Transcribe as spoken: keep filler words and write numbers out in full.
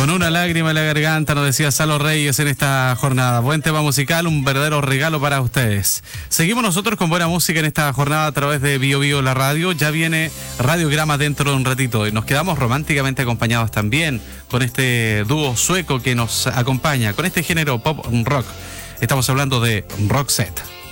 Con una lágrima en la garganta, nos decía Salo Reyes en esta jornada. Buen tema musical, un verdadero regalo para ustedes. Seguimos nosotros con buena música en esta jornada a través de Bio Bio la radio. Ya viene Radiograma dentro de un ratito y nos quedamos románticamente acompañados también con este dúo sueco que nos acompaña, con este género pop rock. Estamos hablando de Roxette.